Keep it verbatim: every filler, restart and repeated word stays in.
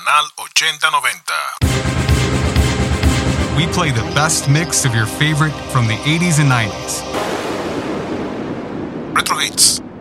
Canal ochenta noventa. We play the best mix of your favorite from the eighties and nineties. Retro Hits.